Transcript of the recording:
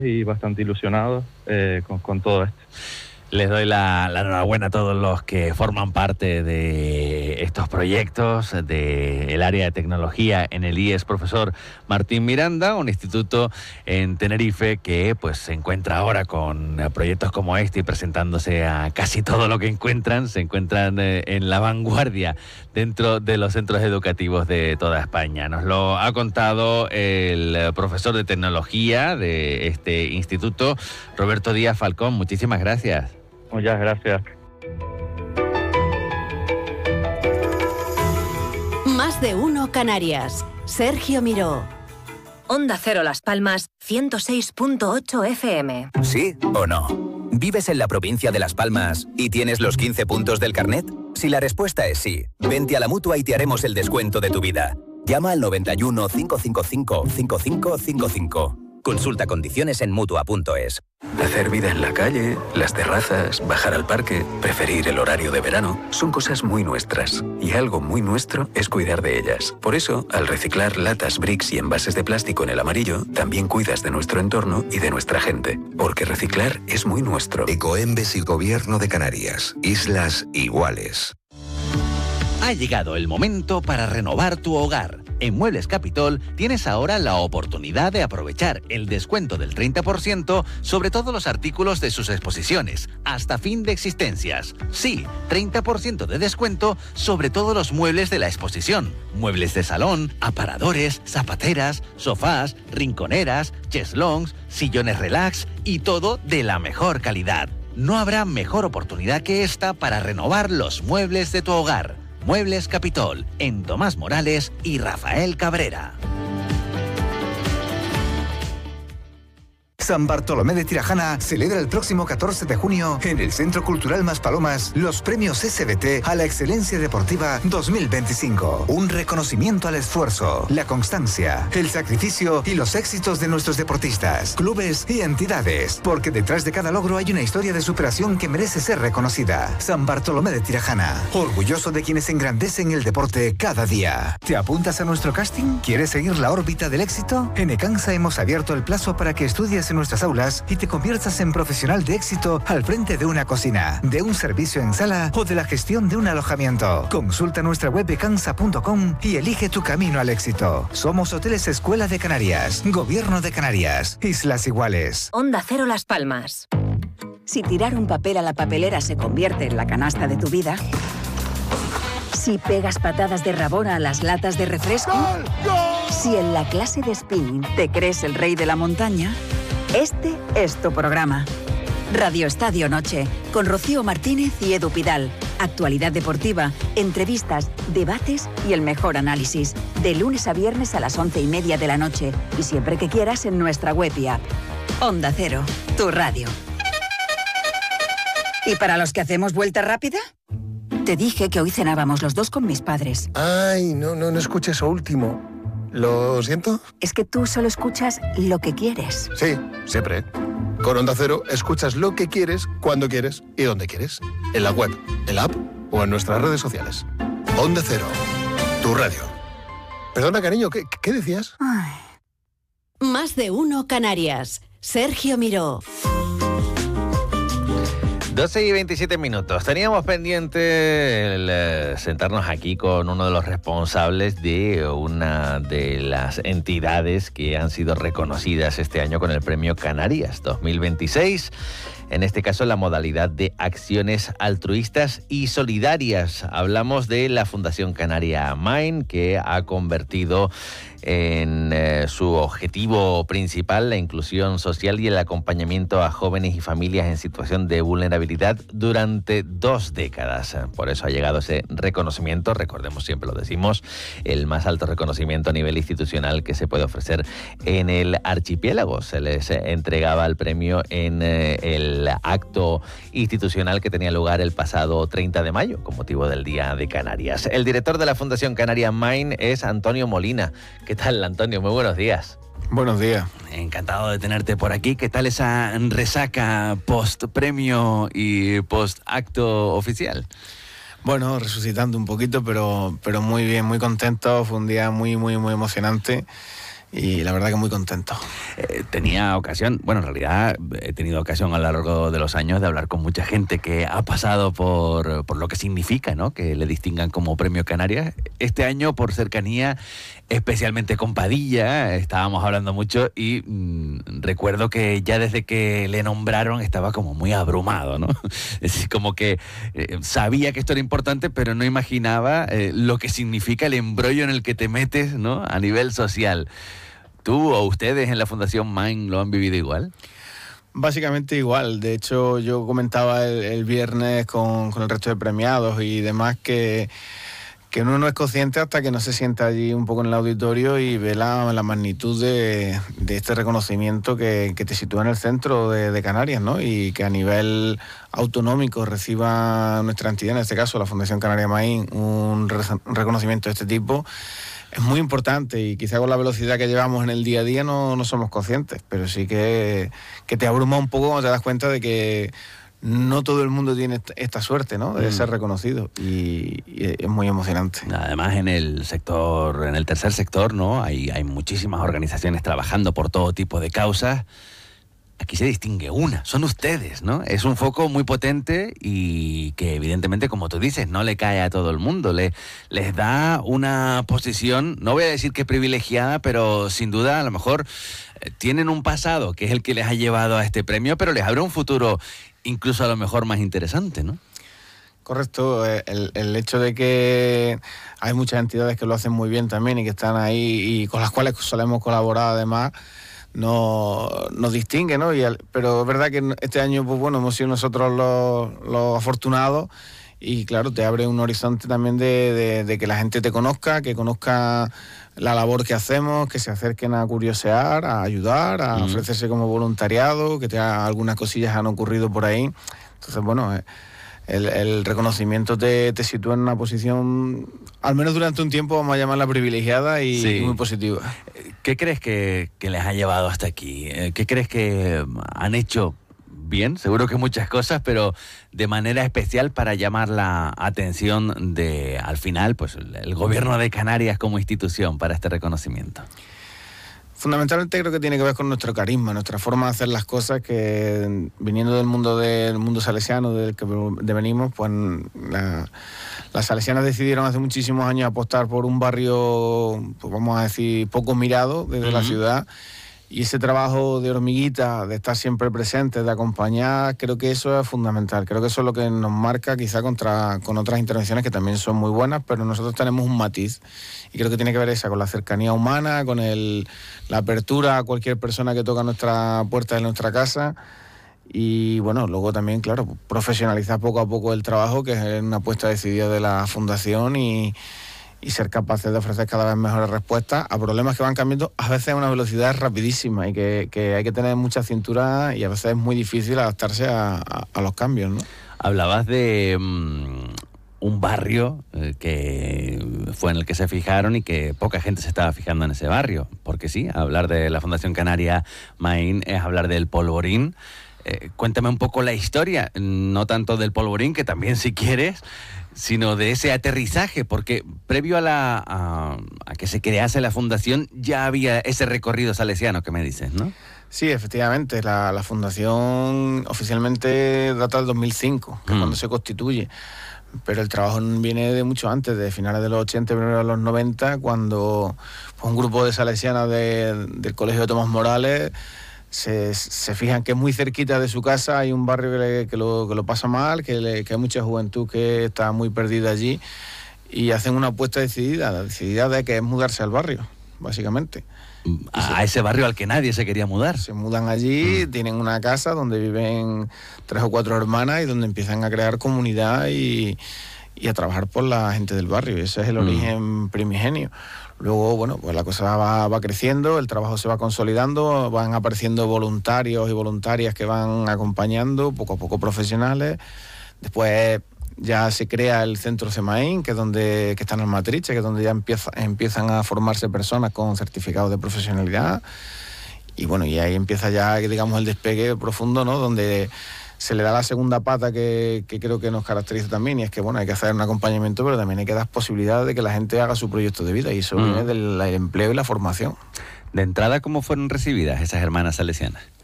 y bastante ilusionados con todo esto. Les doy la enhorabuena a todos los que forman parte de estos proyectos del área de tecnología en el IES Profesor Martín Miranda, un instituto en Tenerife que pues se encuentra ahora con proyectos como este y presentándose a casi todo lo que encuentran. Se encuentran en la vanguardia dentro de los centros educativos de toda España. Nos lo ha contado el profesor de tecnología de este instituto, Roberto Díaz Falcón. Muchísimas gracias. Muchas gracias. Más de uno Canarias. Sergio Miró. Onda Cero Las Palmas, 106.8 FM. ¿Sí o no? ¿Vives en la provincia de Las Palmas y tienes los 15 puntos del carnet? Si la respuesta es sí, vente a la Mutua y te haremos el descuento de tu vida. Llama al 91 555 5555. Consulta condiciones en Mutua.es. Hacer vida en la calle, las terrazas, bajar al parque, preferir el horario de verano, son cosas muy nuestras. Y algo muy nuestro es cuidar de ellas. Por eso, al reciclar latas, bricks y envases de plástico en el amarillo, también cuidas de nuestro entorno y de nuestra gente. Porque reciclar es muy nuestro. Ecoembes y Gobierno de Canarias. Islas iguales. Ha llegado el momento para renovar tu hogar. En Muebles Capitol tienes ahora la oportunidad de aprovechar el descuento del 30% sobre todos los artículos de sus exposiciones, hasta fin de existencias. Sí, 30% de descuento sobre todos los muebles de la exposición. Muebles de salón, aparadores, zapateras, sofás, rinconeras, cheslongs, sillones relax y todo de la mejor calidad. No habrá mejor oportunidad que esta para renovar los muebles de tu hogar. Muebles Capitol, en Tomás Morales y Rafael Cabrera. San Bartolomé de Tirajana celebra el próximo 14 de junio en el Centro Cultural Maspalomas los premios SBT a la Excelencia Deportiva 2025. Un reconocimiento al esfuerzo, la constancia, el sacrificio y los éxitos de nuestros deportistas, clubes y entidades, porque detrás de cada logro hay una historia de superación que merece ser reconocida. San Bartolomé de Tirajana, orgulloso de quienes engrandecen el deporte cada día. ¿Te apuntas a nuestro casting? ¿Quieres seguir la órbita del éxito? En Ecansa hemos abierto el plazo para que estudies en nuestras aulas y te conviertas en profesional de éxito al frente de una cocina, de un servicio en sala o de la gestión de un alojamiento. Consulta nuestra web ecansa.com y elige tu camino al éxito. Somos Hoteles Escuela de Canarias, Gobierno de Canarias, Islas Iguales. Onda Cero Las Palmas. Si tirar un papel a la papelera se convierte en la canasta de tu vida. Si pegas patadas de rabona a las latas de refresco. ¡Gol! ¡Gol! Si en la clase de spinning te crees el rey de la montaña. Este es tu programa. Radio Estadio Noche, con Rocío Martínez y Edu Pidal. Actualidad deportiva, entrevistas, debates y el mejor análisis. De lunes a viernes a las 11:30 de la noche. Y siempre que quieras en nuestra web y app. Onda Cero, tu radio. ¿Y para los que hacemos vuelta rápida? Te dije que hoy cenábamos los dos con mis padres. Ay, no escuché eso último. ¿Lo siento? Es que tú solo escuchas lo que quieres. Sí, siempre. Con Onda Cero escuchas lo que quieres, cuando quieres y donde quieres. En la web, en la app o en nuestras redes sociales. Onda Cero, tu radio. Perdona, cariño, ¿qué decías? Ay. Más de uno Canarias. Sergio Miró. 12 y 27 minutos. Teníamos pendiente el sentarnos aquí con uno de los responsables de una de las entidades que han sido reconocidas este año con el Premio Canarias 2026. En este caso, la modalidad de acciones altruistas y solidarias. Hablamos de la Fundación Canaria Mind, que ha convertido en su objetivo principal la inclusión social y el acompañamiento a jóvenes y familias en situación de vulnerabilidad durante 2 décadas. Por eso ha llegado ese reconocimiento, recordemos, siempre lo decimos, el más alto reconocimiento a nivel institucional que se puede ofrecer en el archipiélago. Se les entregaba el premio en el acto institucional que tenía lugar el pasado 30 de mayo con motivo del Día de Canarias. El director de la Fundación Canaria Mind es Antonio Molina. ¿Qué tal, Antonio? Muy buenos días. Buenos días. Encantado de tenerte por aquí. ¿Qué tal esa resaca post-premio y post-acto oficial? Bueno, resucitando un poquito, pero muy bien, muy contento. Fue un día muy emocionante y la verdad que muy contento. Tenía ocasión, bueno, en realidad he tenido ocasión a lo largo de los años de hablar con mucha gente que ha pasado por lo que significa, ¿no?, que le distingan como Premio Canarias. Este año, por cercanía, especialmente con Padilla, estábamos hablando mucho y recuerdo que ya desde que le nombraron estaba como muy abrumado, ¿no? Es decir, como que sabía que esto era importante, pero no imaginaba lo que significa el embrollo en el que te metes, ¿no?, a nivel social. ¿Tú o ustedes en la Fundación Main lo han vivido igual? Básicamente igual. De hecho, yo comentaba el viernes con el resto de premiados y demás que uno no es consciente hasta que no se sienta allí un poco en el auditorio y ve la magnitud de este reconocimiento que te sitúa en el centro de Canarias, ¿no? Y que a nivel autonómico reciba nuestra entidad, en este caso la Fundación Canaria Main, un reconocimiento de este tipo. Es muy importante y quizá con la velocidad que llevamos en el día a día no somos conscientes, pero sí que te abruma un poco cuando te das cuenta de que no todo el mundo tiene esta suerte, ¿no?, de ser reconocido y es muy emocionante. Además, en el sector, en el tercer sector, ¿no?, hay muchísimas organizaciones trabajando por todo tipo de causas. Aquí se distingue una, son ustedes, ¿no? Es un foco muy potente y que evidentemente, como tú dices, no le cae a todo el mundo. Les da una posición, no voy a decir que privilegiada, pero sin duda a lo mejor tienen un pasado que es el que les ha llevado a este premio, pero les abre un futuro incluso a lo mejor más interesante, ¿no? Correcto, el hecho de que hay muchas entidades que lo hacen muy bien también y que están ahí y con las cuales solemos colaborar además, nos distingue, ¿no? Pero es verdad que este año, pues bueno, hemos sido nosotros los afortunados y claro, te abre un horizonte también de que la gente te conozca, que conozca la labor que hacemos, que se acerquen a curiosear, a ayudar, a ofrecerse como voluntariado, que algunas cosillas han ocurrido por ahí. Entonces, bueno, el reconocimiento te sitúa en una posición, al menos durante un tiempo, vamos a llamarla privilegiada y muy positiva. ¿Qué crees que les ha llevado hasta aquí? ¿Qué crees que han hecho bien? Seguro que muchas cosas, pero de manera especial para llamar la atención de, al final, pues el Gobierno de Canarias como institución para este reconocimiento. Fundamentalmente creo que tiene que ver con nuestro carisma, nuestra forma de hacer las cosas, que viniendo del mundo salesiano del que venimos, pues las salesianas decidieron hace muchísimos años apostar por un barrio, pues vamos a decir, poco mirado desde la ciudad, y ese trabajo de hormiguita, de estar siempre presente, de acompañar, creo que eso es fundamental. Creo que eso es lo que nos marca quizá con otras intervenciones que también son muy buenas, pero nosotros tenemos un matiz. Y creo que tiene que ver con la cercanía humana, con la apertura a cualquier persona que toca nuestra puerta de nuestra casa. Y bueno, luego también, claro, profesionalizar poco a poco el trabajo, que es una apuesta decidida de la Fundación y ser capaces de ofrecer cada vez mejores respuestas a problemas que van cambiando a veces a una velocidad rapidísima y que hay que tener mucha cintura y a veces es muy difícil adaptarse a los cambios, ¿no? Hablabas de un barrio que fue en el que se fijaron y que poca gente se estaba fijando en ese barrio, porque sí, hablar de la Fundación Canaria Main es hablar del polvorín. Cuéntame un poco la historia, no tanto del polvorín, que también si quieres, sino de ese aterrizaje, porque previo a que se crease la fundación ya había ese recorrido salesiano que me dices, ¿no? Sí, efectivamente, la fundación oficialmente data del 2005, que es cuando se constituye, pero el trabajo viene de mucho antes, de finales de los 80, primero de los 90, cuando un grupo de salesianas del Colegio de Tomás Morales se fijan que es muy cerquita de su casa, hay un barrio que lo pasa mal, que hay mucha juventud que está muy perdida allí y hacen una apuesta decidida de que es mudarse al barrio, básicamente. A ese barrio al que nadie se quería mudar. Se mudan allí, tienen una casa donde viven 3 o 4 hermanas y donde empiezan a crear comunidad y a trabajar por la gente del barrio. Ese es el origen primigenio. Luego, bueno, pues la cosa va creciendo, el trabajo se va consolidando, van apareciendo voluntarios y voluntarias que van acompañando, poco a poco profesionales. Después ya se crea el Centro CEMAIN, que está en el Matriche, que es donde ya empiezan a formarse personas con certificados de profesionalidad. Y bueno, y ahí empieza ya, digamos, el despegue profundo, ¿no? Donde se le da la segunda pata que creo que nos caracteriza también, y es que, bueno, hay que hacer un acompañamiento, pero también hay que dar posibilidades de que la gente haga su proyecto de vida, y eso viene del empleo y la formación. De entrada, ¿cómo fueron recibidas esas hermanas salesianas?